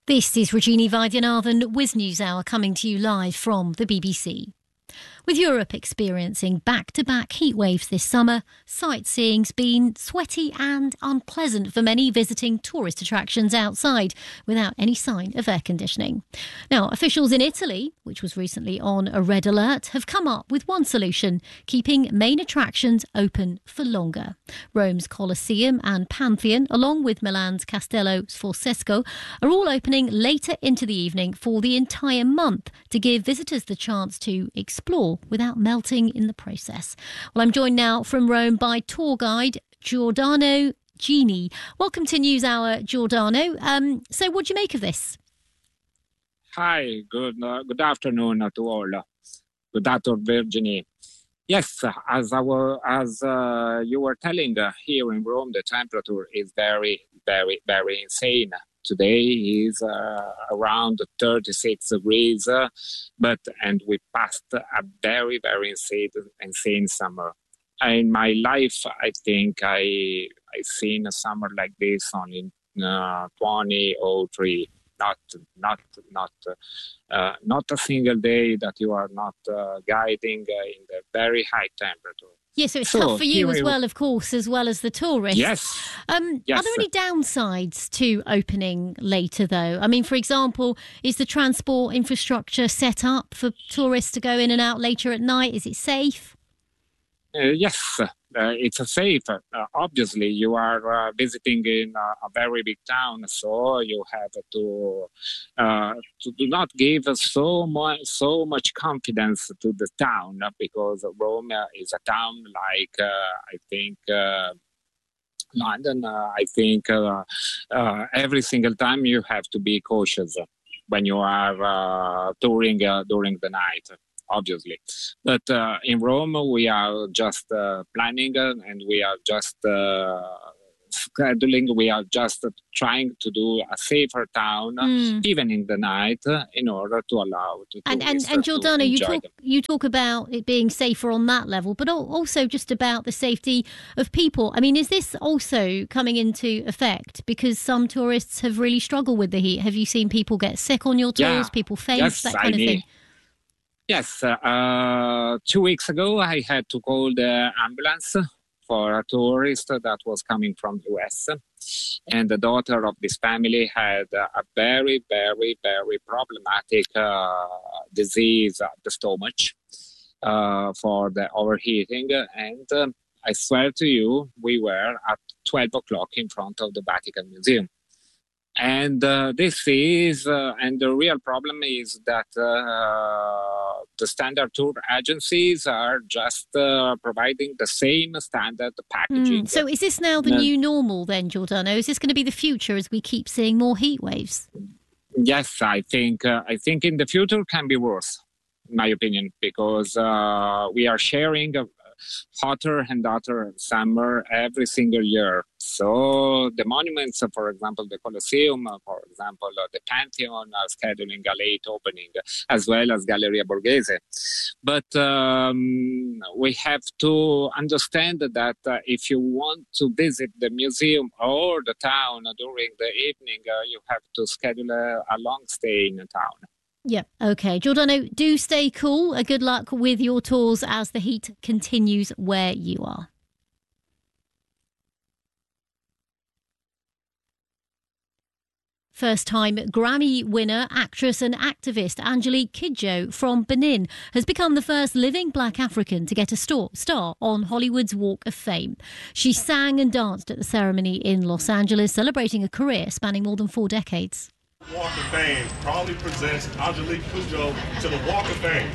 This is Regina Vaidyanathan, Wiz News Hour, coming to you live from the BBC. With Europe experiencing back-to-back heat waves this summer, sightseeing's been sweaty and unpleasant for many visiting tourist attractions outside without any sign of air conditioning. Now, officials in Italy, which was recently on a red alert, have come up with one solution: keeping main attractions open for longer. Rome's Colosseum and Pantheon, along with Milan's Castello Sforzesco, are all opening later into the evening for the entire month to give visitors the chance to explore without melting in the process. Well, I'm joined now from Rome by tour guide Giordano Gini. Welcome to News Hour, Giordano. So what do you make of this? Hi, good afternoon to all. Good afternoon, Virginie. Yes, as you were telling, here in Rome, the temperature is very, very, very insane. Today is around 36 degrees, and we passed a very, very insane summer. In my life, I think I've seen a summer like this only in 2003. Not a single day that you are not guiding in the very high temperature. Yeah, so it's tough for you as well, of course, as well as the tourists. Yes. Yes. Are there any downsides to opening later, though? I mean, for example, is the transport infrastructure set up for tourists to go in and out later at night? Is it safe? Yes, it's safe. Obviously, you are visiting in a very big town, so you have to do not give so much confidence to the town, because Rome is a town like I think London. I think every single time you have to be cautious when you are touring during the night. Obviously. But in Rome, we are just planning and we are just scheduling. We are just trying to do a safer town, even in the night, in order to allow to and Giordano, you talk about it being safer on that level, but also just about the safety of people. I mean, is this also coming into effect because some tourists have really struggled with the heat? Have you seen people get sick on your tours, people faint, that kind of thing? Yes, 2 weeks ago I had to call the ambulance for a tourist that was coming from the US, and the daughter of this family had a very, very, very problematic disease of the stomach for the overheating, and I swear to you, we were at 12 o'clock in front of the Vatican Museum. And this is, and the real problem is that the standard tour agencies are just providing the same standard packaging. So is this now the new normal then, Giordano? Is this going to be the future as we keep seeing more heat waves? Yes, I think in the future can be worse, in my opinion, because we are sharing hotter and hotter summer every single year. So the monuments, for example, the Colosseum, for example, the Pantheon are scheduling a late opening, as well as Galleria Borghese. But we have to understand that if you want to visit the museum or the town during the evening, you have to schedule a long stay in the town. Yeah, okay. Giordano, do stay cool. Good luck with your tours as the heat continues where you are. First-time Grammy winner, actress and activist Angelique Kidjo from Benin has become the first living black African to get a star on Hollywood's Walk of Fame. She sang and danced at the ceremony in Los Angeles, celebrating a career spanning more than 4 decades. Walk of Fame proudly presents Angelique Kidjo to the Walk of Fame.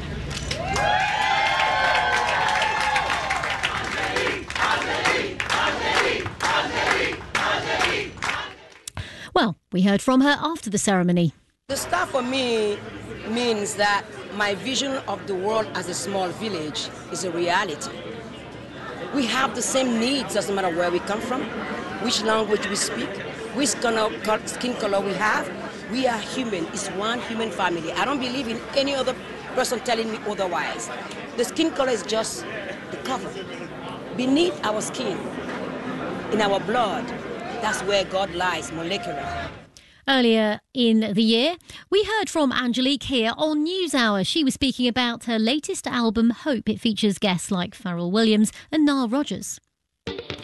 Well, we heard from her after the ceremony. The star for me means that my vision of the world as a small village is a reality. We have the same needs, doesn't matter where we come from, which language we speak, which skin color we have. We are human. It's one human family. I don't believe in any other person telling me otherwise. The skin color is just the cover. Beneath our skin, in our blood, that's where God lies, molecular. Earlier in the year, we heard from Angelique here on NewsHour. She was speaking about her latest album, Hope. It features guests like Pharrell Williams and Nile Rodgers.